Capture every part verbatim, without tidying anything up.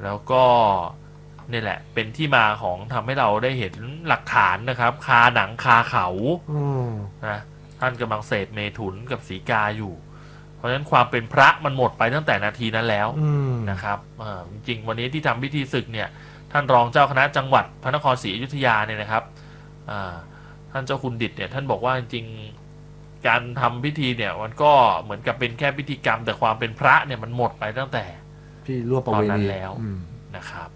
แล้วก็นี่แหละเป็นที่มาของทำให้เราได้เห็นหลักฐานนะครับคาหนังคาเขานะท่านกำลังเสพเมถุนกับสีกาอยู่เพราะฉะนั้นความเป็นพระมันหมดไปตั้งแต่นาทีนั้นแล้วนะครับจริงๆวันนี้ที่ทำพิธีศึกเนี่ยท่านรองเจ้าคณะจังหวัดพระนครศรีอยุธยาเนี่ยนะครับท่านเจ้าคุณดิษฐ์เนี่ยท่านบอกว่าจริงๆการทำพิธีเนี่ยมันก็เหมือนกับเป็นแค่พิธีกรรมแต่ความเป็นพระเนี่ยมันหมดไปตั้งแต่ที่ร่วมประเวณีแล้วนะครับ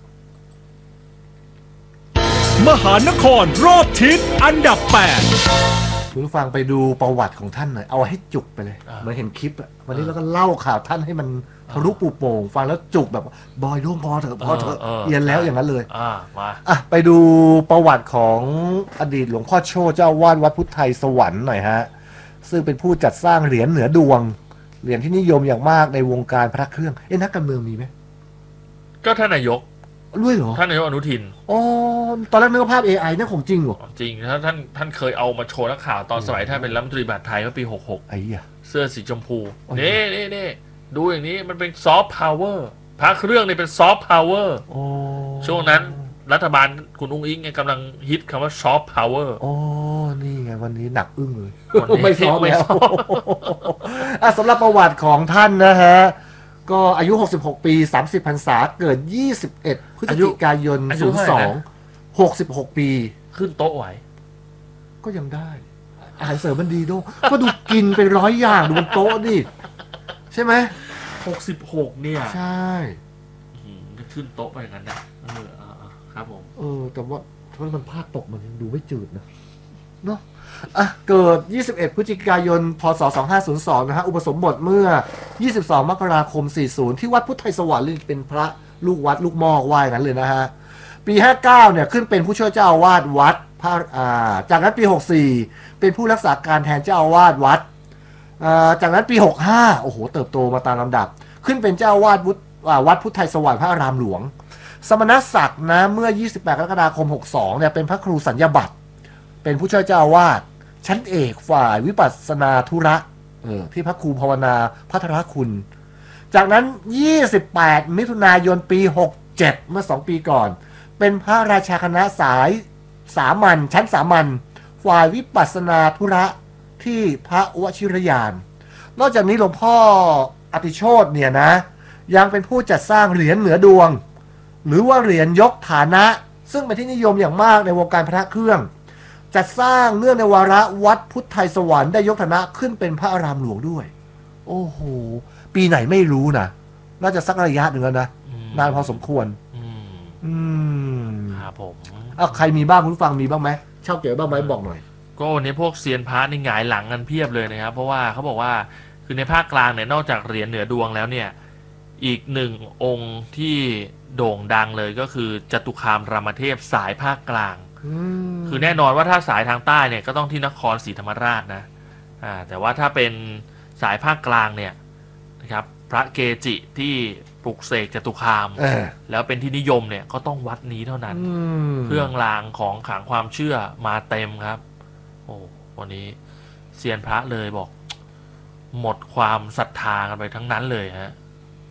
มหานครรอบทิศอันดับแปดคุณผู้ฟังไปดูประวัติของท่านหน่อยเอาให้จุกไปเลยเหมือนเห็นคลิปอะวันนี้เราก็เล่าข่าวท่านให้มันทะลุปูโป่งฟังแล้วจุกแบบบอยร่วมพอเถอะพอเถอะเอียนแล้วอย่างนั้นเลยอ่ามาอ่ะไปดูประวัติของอดีตหลวงพ่อโชติเจ้าวาดวัดพุทธไทยสวรรค์หน่อยฮะซึ่งเป็นผู้จัดสร้างเหรียญเหนือดวงเหรียญที่นิยมอย่างมากในวงการพระเครื่องเอ๊ะนักการเมืองมีไหมก็ท่านนายกด้วยเหรอท่านนายกอนุทินอ๋อตอนแรกนึกว่าภาพ เอ ไอ นั่นของจริงเหรอจริงท่านท่านท่านเคยเอามาโชว์นักข่าวตอนสมัยท่านเป็นรัฐมนตรีมหาดไทยเมื่อปีหกสิบหกไอ้เหี้ยเสื้อสีชมพูนี่นี่นี่ดูอย่างนี้มันเป็นซอฟต์พาวเวอร์พระเครื่องนี่เป็นซอฟต์พาวเวอร์ช่วงนั้นรัฐบาลคุณอุ้งอิงกำลังฮิตคำว่าซอฟต์พาวเวอร์อ๋อนี่ไงวันนี้หนักอึ้งเลยไม่ซอฟต์แล้วสำหรับประวัติของท่านนะฮะก็อายุหกสิบหกปีสามสิบพรรษาเกิดยี่สิบเอ็ดพฤศจิกายนศูนย์สอง หกสิบหกปีขึ้นโต๊ะไหวก็ยังได้อาหารเสริมมันดีด้วยก็ดูกินเป็นร้อยอย่างดูบนโต๊ะดิใช่ไหมหกสิบหกเนี่ยใช่ขึ้นโต๊ะไปอย่างนั้นนะเออครับผมเออแต่ว่าถ้ามันพลาดตกมันดูไม่จืดนะเนาะอ่ะเกิดยี่สิบเอ็ดพฤศจิกายนพศสองพันห้าร้อยสองนะฮะอุปสมบทเมื่อยี่สิบสองมกราคมสี่สิบที่วัดพุทธไทยสวรรค์เป็นพระลูกวัดลูกหม้อว่ายนั้นเลยนะฮะปีห้าสิบเก้าเนี่ยขึ้นเป็นผู้ช่วยเจ้าอาวาสวัดพระอ่าจากนั้นปีหกสิบสี่เป็นผู้รักษาการแทนเจ้าอาวาสวัดอ่าจากนั้นปีหกสิบห้าโอ้โหเติบโตมาตามลำดับขึ้นเป็นเจ้าอาวาสวัดพุทธไทยสวรรค์พระอารามหลวงสมณศักดิ์นะเมื่อยี่สิบแปดกรกฎาคมหกสิบสองเนี่ยเป็นพระครูสัญญาบัตรเป็นผู้ช่วยเจ้าอาวาสชั้นเอกฝ่ายวิปัสสนาธุระเออที่พระครูภาวนาพัทรคุณจากนั้นยี่สิบแปดมิถุนายนปีหกสิบเจ็ดเมื่อสองปีก่อนเป็นพระราชาคณะสายสามัญชั้นสามัญฝ่ายวิปัสสนาธุระที่พระวชิรยานนอกจากนี้หลวงพ่ออติโชติเนี่ยนะยังเป็นผู้จัดสร้างเหรียญเหนือดวงหรือว่าเหรียญยกฐานะซึ่งเป็นที่นิยมอย่างมากในวงการพระเครื่องจัดสร้างเนื่องในวาระวัดพุทธไทยสวรรค์ได้ยกฐานะขึ้นเป็นพระอารามหลวงด้วยโอ้โหปีไหนไม่รู้นะน่าจะสักระยะหนึ่งแล้วนะนานพอสมควรอืมครับผมอ้าวใครมีบ้างคุณฟังมีบ้างไหมเช่าเก๋บ้างไหมบอกหน่อยก็วันนี้พวกเซียนพระนี่หงายหลังกันเพียบเลยนะครับเพราะว่าเขาบอกว่าคือในภาคกลางเนี่ยนอกจากเหรียญเหนือดวงแล้วเนี่ยอีกหนึ่งองค์ที่โด่งดังเลยก็คือจตุคามรามเทพสายภาคกลางคือแน่นอนว่าถ้าสายทางใต้เนี่ยก็ต้องที่นครศรีธรรมราชนะอ่าแต่ว่าถ้าเป็นสายภาคกลางเนี่ยนะครับพระเกจิที่ปลุกเสกจตุคามแล้วเป็นที่นิยมเนี่ยก็ต้องวัดนี้เท่านั้นเครื่องรางของขลังความเชื่อมาเต็มครับโอ้วันนี้เซียนพระเลยบอกหมดความศรัทธากันไปทั้งนั้นเลยฮะ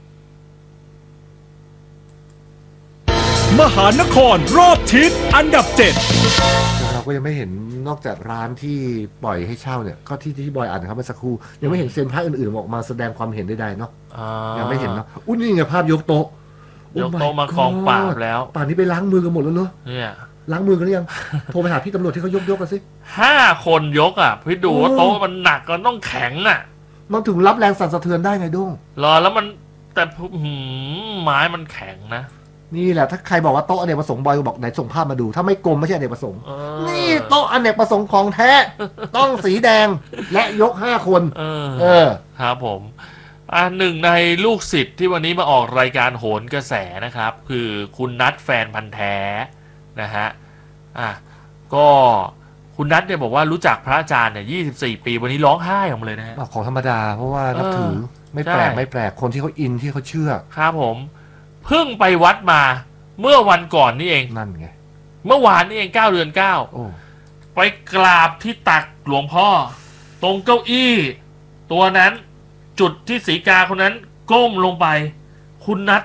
มหานครรอบทิศอันดับเจ็ดเราก็ยังไม่เห็นนอกจากร้านที่ปล่อยให้เช่าเนี่ยก็ที่ที่บอยอ่านนะครับเมื่อสักครู่ยังไม่เห็นเซียนพระอื่นๆออกมาแสดงความเห็นใดๆเนาะยังไม่เห็นเนาะอุ้ยนี่ไงภาพยกโต๊ะยกโต๊ะมากองปราบแล้วป่านนี้ไปล้างมือกันหมดแล้วเนาะเนี่ยล้างมือกันหรือยังโทรไปหาพี่ตำรวจที่เขายกยกกันสิห้าคนยกอ่ะพี่ดูว่าโต๊ะมันหนักก็ต้องแข็งอ่ะมันถึงรับแรงสั่นสะเทือนได้ไงด้งรอแล้วมันแต่ไม้มันแข็งนะนี่แหละถ้าใครบอกว่าโต๊ะอเนกประสงค์บอยบอกไหนส่งภาพมาดูถ้าไม่กลมไม่ใช่อเนกประสงค์นี่โต๊ะอเนกประสงค์ของแท้ต้องสีแดงและยกห้าคนเออเออครับผมอ่าหนึ่งในลูกศิษย์ที่วันนี้มาออกรายการโหนกระแสนะครับคือคุณนัทแฟนพันธ์แท้นะฮะอ่ะก็คุณนัทเนี่ยบอกว่ารู้จักพระอาจารย์เนี่ยยี่สิบสี่ปีวันนี้ร้องไห้ออกมาเลยนะฮะของธรรมดาเพราะว่านับถือไม่แปลกไม่แปลกคนที่เขาอินที่เขาเชื่อครับผมเพิ่งไปวัดมาเมื่อวันก่อนนี่เองนั่นไงเมื่อวานนี่เองเก้าเดือนเก้าไปกราบที่ตักหลวงพ่อตรงเก้าอี้ตัวนั้นจุดที่ศรีกาคนนั้นก้มลงไปคุณนัท